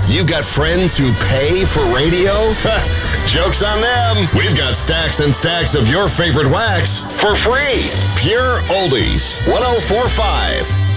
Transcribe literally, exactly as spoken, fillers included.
You got friends who pay for radio? Joke's on them. We've got stacks and stacks of your favorite wax for free. Pure Oldies, one oh four point five.